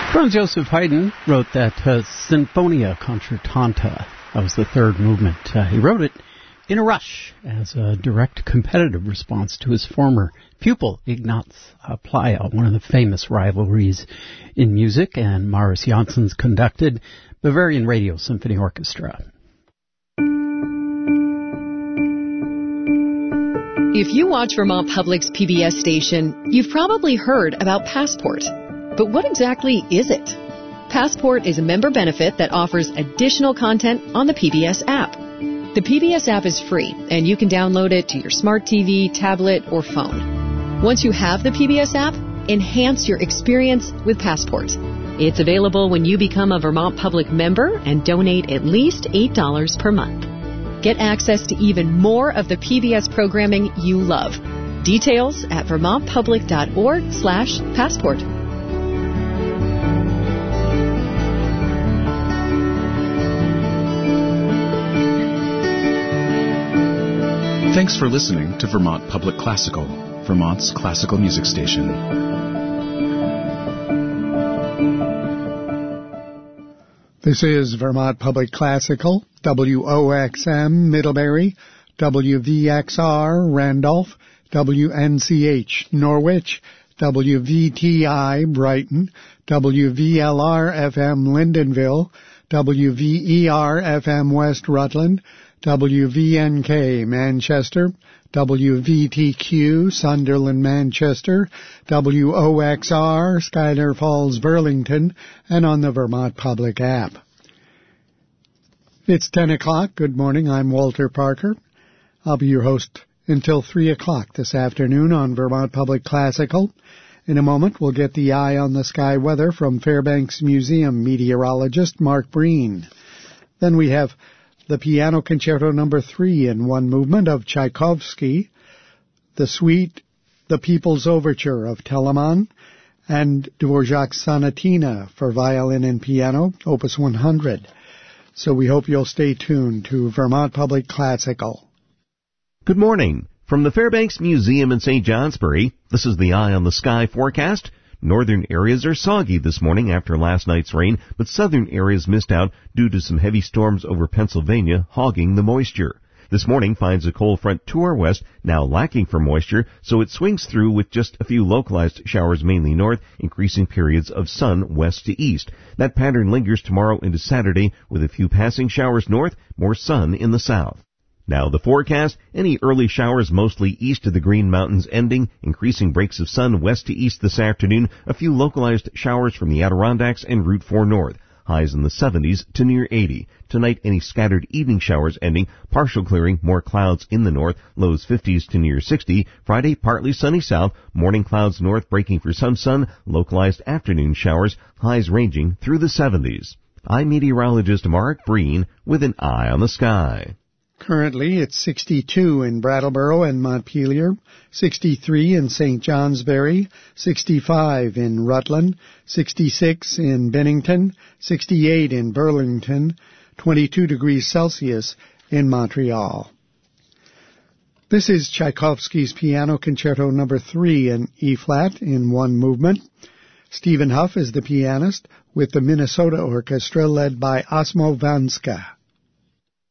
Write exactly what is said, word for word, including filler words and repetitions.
Franz Joseph Haydn wrote that uh, Sinfonia Concertante. That was the third movement. Uh, he wrote it in a rush as a direct competitive response to his former pupil, Ignaz uh, Playa, one of the famous rivalries in music, and Maurice Janssens conducted Bavarian Radio Symphony Orchestra. If you watch Vermont Public's P B S station, you've probably heard about Passport. But what exactly is it? Passport is a member benefit that offers additional content on the P B S app. The P B S app is free, and you can download it to your smart T V, tablet, or phone. Once you have the P B S app, enhance your experience with Passport. It's available when you become a Vermont Public member and donate at least eight dollars per month. Get access to even more of the P B S programming you love. Details at vermontpublic.org slash passport. Thanks for listening to Vermont Public Classical, Vermont's classical music station. This is Vermont Public Classical, W O X M Middlebury, W V X R Randolph, W N C H Norwich, W V T I Brighton, W V L R F M Lyndonville, W V E R F M West Rutland, W V N K Manchester, W V T Q Sunderland Manchester, W O X R Schuyler Falls Burlington, and on the Vermont Public app. It's ten o'clock. Good morning. I'm Walter Parker. I'll be your host until three o'clock this afternoon on Vermont Public Classical. In a moment, we'll get the eye on the sky weather from Fairbanks Museum meteorologist Mark Breen. Then we have the Piano Concerto Number Three in one movement of Tchaikovsky, the Suite, The People's Overture of Telemann, and Dvorak's Sonatina for violin and piano, Opus one hundred. So we hope you'll stay tuned to Vermont Public Classical. Good morning. From the Fairbanks Museum in Saint Johnsbury, this is the Eye on the Sky forecast. Northern areas are soggy this morning after last night's rain, but southern areas missed out due to some heavy storms over Pennsylvania hogging the moisture. This morning finds a cold front to our west, now lacking for moisture, so it swings through with just a few localized showers mainly north, increasing periods of sun west to east. That pattern lingers tomorrow into Saturday with a few passing showers north, more sun in the south. Now the forecast, any early showers mostly east of the Green Mountains ending, increasing breaks of sun west to east this afternoon, a few localized showers from the Adirondacks and Route four north, highs in the seventies to near eighty. Tonight any scattered evening showers ending, partial clearing, more clouds in the north, lows fifties to near sixty. Friday partly sunny south, morning clouds north breaking for some sun, localized afternoon showers, highs ranging through the seventies. I'm meteorologist Mark Breen with an eye on the sky. Currently, it's sixty-two in Brattleboro and Montpelier, sixty-three in Saint Johnsbury, sixty-five in Rutland, sixty-six in Bennington, sixty-eight in Burlington, twenty-two degrees Celsius in Montreal. This is Tchaikovsky's Piano Concerto Number Three in E-flat in one movement. Stephen Huff is the pianist with the Minnesota Orchestra led by Osmo Vanska.